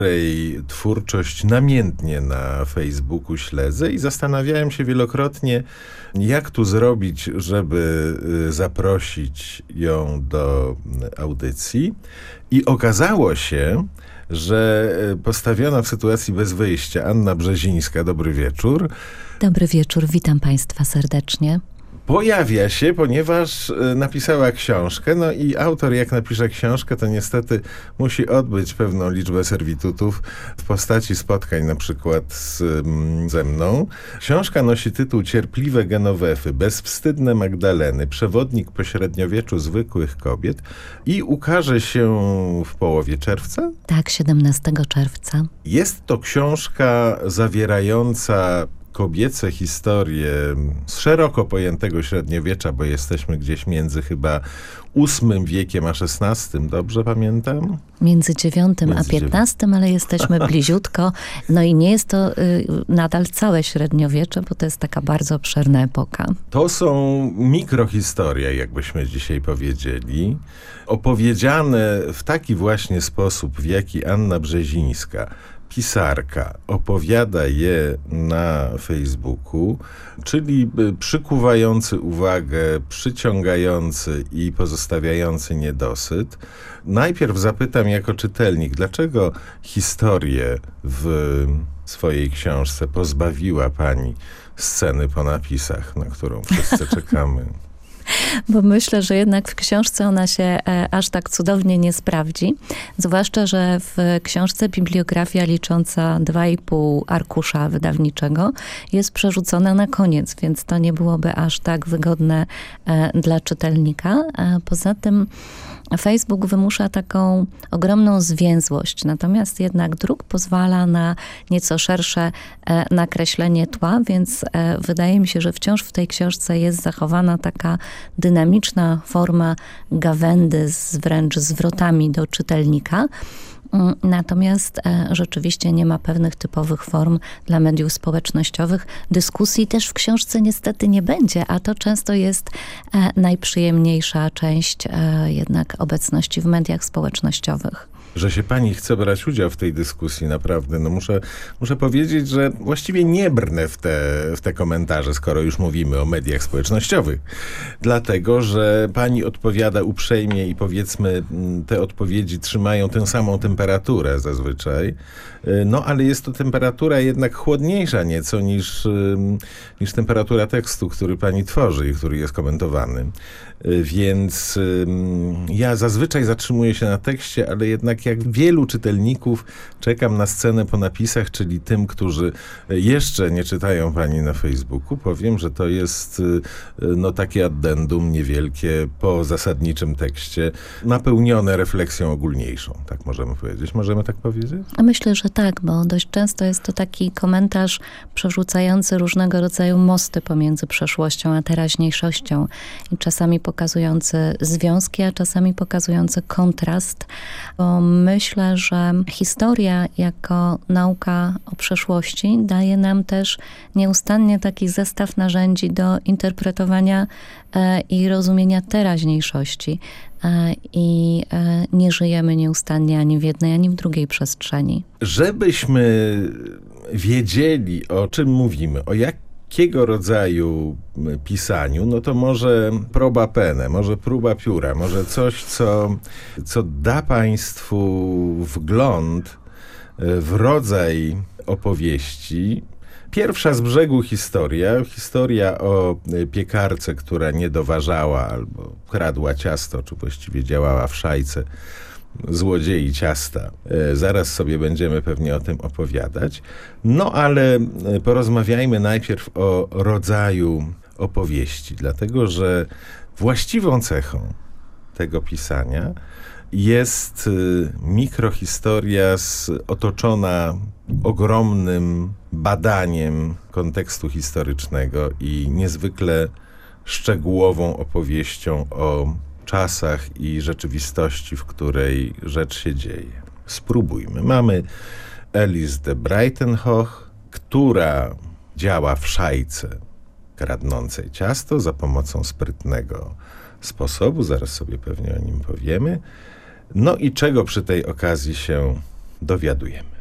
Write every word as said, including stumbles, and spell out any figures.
której twórczość namiętnie na Facebooku śledzę i zastanawiałem się wielokrotnie, jak tu zrobić, żeby zaprosić ją do audycji. I okazało się, że postawiona w sytuacji bez wyjścia Anna Brzezińska, dobry wieczór. Dobry wieczór, witam Państwa serdecznie. Pojawia się, ponieważ napisała książkę, no i autor jak napisze książkę, to niestety musi odbyć pewną liczbę serwitutów w postaci spotkań na przykład z, ze mną. Książka nosi tytuł Cierpliwe Genowefy, Bezwstydne Magdaleny, przewodnik po średniowieczu zwykłych kobiet i ukaże się w połowie czerwca? Tak, siedemnastego czerwca. Jest to książka zawierająca kobiece historie z szeroko pojętego średniowiecza, bo jesteśmy gdzieś między chyba ósmym wiekiem a szesnastym, dobrze pamiętam? Między dziewiątym a piętnastym, ale jesteśmy bliziutko. No i nie jest to y, nadal całe średniowiecze, bo to jest taka bardzo obszerna epoka. To są mikrohistorie, jakbyśmy dzisiaj powiedzieli, opowiedziane w taki właśnie sposób, w jaki Anna Brzezińska, pisarka, opowiada je na Facebooku, czyli przykuwający uwagę, przyciągający i pozostawiający niedosyt. Najpierw zapytam jako czytelnik, dlaczego historię w swojej książce pozbawiła pani sceny po napisach, na którą wszyscy czekamy? Bo myślę, że jednak w książce ona się e, aż tak cudownie nie sprawdzi. Zwłaszcza, że w książce bibliografia licząca dwa i pół arkusza wydawniczego jest przerzucona na koniec, więc to nie byłoby aż tak wygodne e, dla czytelnika. E, poza tym Facebook wymusza taką ogromną zwięzłość, natomiast jednak druk pozwala na nieco szersze e, nakreślenie tła, więc e, wydaje mi się, że wciąż w tej książce jest zachowana taka dynamiczna forma gawędy z wręcz zwrotami do czytelnika. Natomiast e, rzeczywiście nie ma pewnych typowych form dla mediów społecznościowych. Dyskusji też w książce niestety nie będzie, a to często jest e, najprzyjemniejsza część e, jednak obecności w mediach społecznościowych. Że się pani chce brać udział w tej dyskusji, naprawdę. No muszę, muszę powiedzieć, że właściwie nie brnę w te, w te komentarze, skoro już mówimy o mediach społecznościowych. Dlatego, że pani odpowiada uprzejmie i powiedzmy te odpowiedzi trzymają tę samą temperaturę zazwyczaj. No ale jest to temperatura jednak chłodniejsza nieco niż, niż temperatura tekstu, który pani tworzy i który jest komentowany. Więc ja zazwyczaj zatrzymuję się na tekście, ale jednak jak wielu czytelników czekam na scenę po napisach, czyli tym, którzy jeszcze nie czytają pani na Facebooku. Powiem, że to jest no, takie addendum niewielkie po zasadniczym tekście, napełnione refleksją ogólniejszą, tak możemy powiedzieć. Możemy tak powiedzieć? Myślę, że tak, bo dość często jest to taki komentarz przerzucający różnego rodzaju mosty pomiędzy przeszłością a teraźniejszością i czasami pokazujący związki, a czasami pokazujący kontrast, bo myślę, że historia jako nauka o przeszłości daje nam też nieustannie taki zestaw narzędzi do interpretowania e, i rozumienia teraźniejszości. E, I e, nie żyjemy nieustannie ani w jednej, ani w drugiej przestrzeni. Żebyśmy wiedzieli, o czym mówimy, o jak jakiego rodzaju pisaniu, no to może proba pene, może próba pióra, może coś, co, co da państwu wgląd w rodzaj opowieści. Pierwsza z brzegu historia, historia o piekarce, która nie doważała albo kradła ciasto, czy właściwie działała w szajce złodziei ciasta. Zaraz sobie będziemy pewnie o tym opowiadać. No ale porozmawiajmy najpierw o rodzaju opowieści, dlatego że właściwą cechą tego pisania jest mikrohistoria z, otoczona ogromnym badaniem kontekstu historycznego i niezwykle szczegółową opowieścią o czasach i rzeczywistości, w której rzecz się dzieje. Spróbujmy. Mamy Alice de Breitenhoch, która działa w szajce kradnącej ciasto za pomocą sprytnego sposobu. Zaraz sobie pewnie o nim powiemy. No i czego przy tej okazji się dowiadujemy.